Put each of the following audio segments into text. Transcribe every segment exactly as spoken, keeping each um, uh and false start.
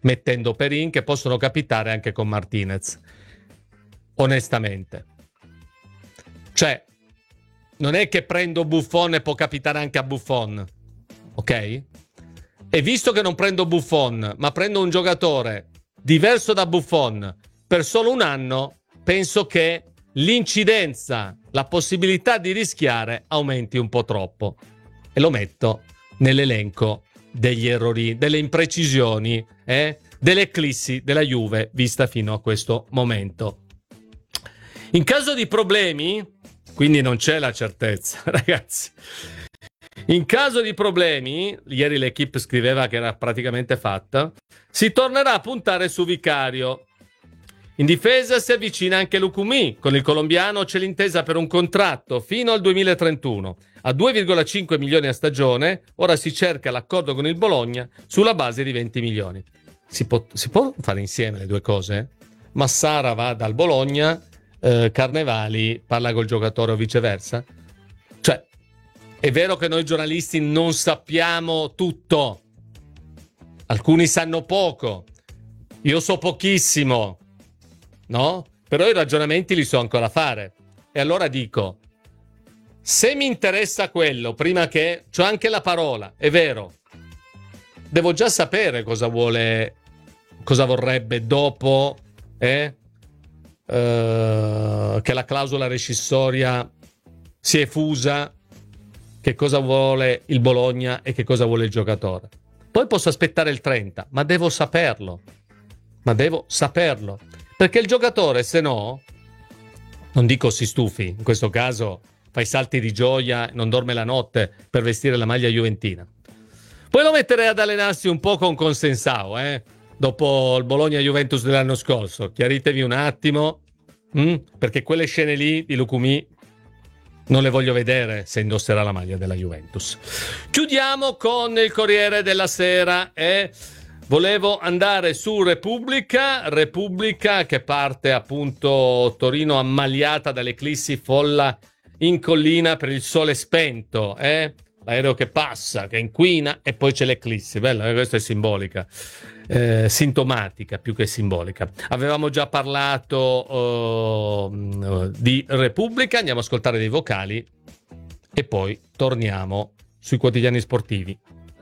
mettendo Perin, che possono capitare anche con Martinez, onestamente. Cioè, non è che prendo Buffon e può capitare anche a Buffon, ok? E visto che non prendo Buffon, ma prendo un giocatore diverso da Buffon per solo un anno, penso che l'incidenza, la possibilità di rischiare aumenti un po' troppo. E lo metto nell'elenco degli errori, delle imprecisioni, eh, delle eclissi della Juve vista fino a questo momento. In caso di problemi, quindi non c'è la certezza, ragazzi. In caso di problemi, ieri l'Equipe scriveva che era praticamente fatta, si tornerà a puntare su Vicario. In difesa si avvicina anche Lucumí. Con il colombiano c'è l'intesa per un contratto fino al duemilatrentuno a due virgola cinque milioni a stagione. Ora si cerca l'accordo con il Bologna sulla base di venti milioni. Si può, si può fare insieme le due cose? Massara va dal Bologna, eh, Carnevali parla col giocatore o viceversa? Cioè, è vero che noi giornalisti non sappiamo tutto. Alcuni sanno poco. Io so pochissimo. No? Però i ragionamenti li so ancora fare. E allora dico, se mi interessa quello, prima che... c'ho anche la parola, è vero. Devo già sapere cosa vuole... cosa vorrebbe dopo eh? Uh, che la clausola rescissoria si è fusa, che cosa vuole il Bologna e che cosa vuole il giocatore. Poi posso aspettare il trenta, ma devo saperlo. Ma devo saperlo. Perché il giocatore, se no, non dico si stufi, in questo caso fa i salti di gioia, non dorme la notte per vestire la maglia juventina. Poi lo metterei ad allenarsi un po' con Consensao, eh? Dopo il Bologna-Juventus dell'anno scorso. Chiaritevi un attimo, hm? Perché quelle scene lì di Lucumí non le voglio vedere se indosserà la maglia della Juventus. Chiudiamo con il Corriere della Sera e... Eh? Volevo andare su Repubblica, Repubblica che parte appunto Torino ammaliata dall'eclissi folla in collina per il sole spento, eh? L'aereo che passa, che inquina e poi c'è l'eclissi, bella, questa è simbolica, eh, sintomatica più che simbolica. Avevamo già parlato uh, di Repubblica, andiamo a ascoltare dei vocali e poi torniamo sui quotidiani sportivi.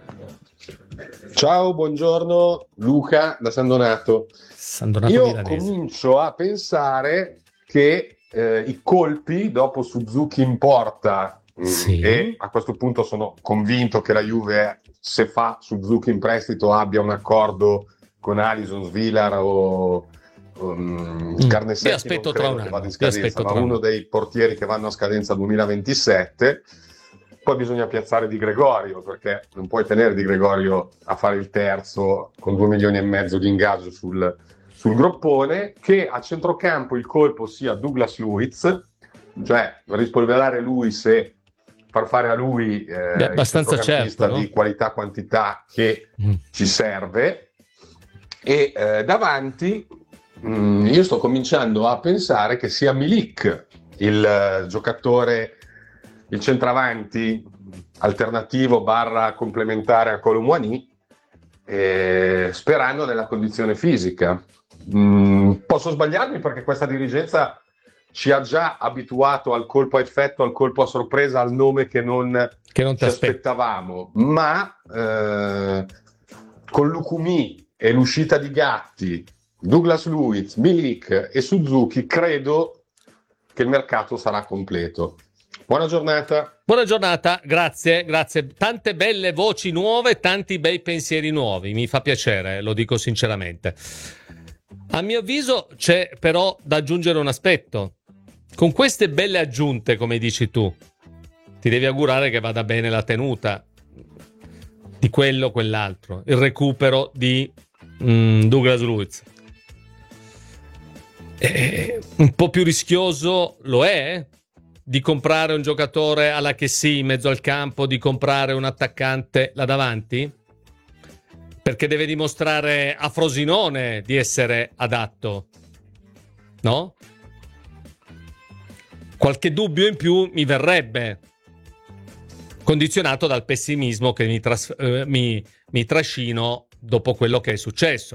Ciao, buongiorno, Luca da San Donato. San Donato Io milanese. Comincio a pensare che eh, i colpi dopo Suzuki in porta sì. mh, e a questo punto sono convinto che la Juve, se fa Suzuki in prestito, abbia un accordo con Alisson, Svilar o um, mm. Carnesecchi. Io aspetto tra un anno, in scadenza, ma uno dei portieri che vanno a scadenza duemilaventisette. Poi bisogna piazzare Di Gregorio, perché non puoi tenere Di Gregorio a fare il terzo con due milioni e mezzo di ingaggio sul, sul groppone. Che a centrocampo il colpo sia Douglas Luiz, cioè rispolverare lui se far fare a lui eh, Beh, abbastanza il centrocampista, certo, no? di qualità quantità che mm. ci serve. E eh, davanti mh, io sto cominciando a pensare che sia Milik il uh, giocatore, il centravanti alternativo barra complementare a Colomouani, eh, sperando nella condizione fisica. Mm, posso sbagliarmi perché questa dirigenza ci ha già abituato al colpo a effetto, al colpo a sorpresa, al nome che non, che non ci aspettavamo, ma eh, con Lucumí e l'uscita di Gatti, Douglas Luiz, Milik e Suzuki, credo che il mercato sarà completo. Buona giornata. Buona giornata, grazie, grazie. Tante belle voci nuove, tanti bei pensieri nuovi, mi fa piacere, lo dico sinceramente. A mio avviso c'è però da aggiungere un aspetto. Con queste belle aggiunte, come dici tu, ti devi augurare che vada bene la tenuta di quello o quell'altro, il recupero di mm, Douglas Luiz. Eh, un po' più rischioso lo è di comprare un giocatore alla che sì in mezzo al campo, di comprare un attaccante là davanti, perché deve dimostrare a Frosinone di essere adatto, no? Qualche dubbio in più mi verrebbe, condizionato dal pessimismo che mi, tras- eh, mi, mi trascino dopo quello che è successo.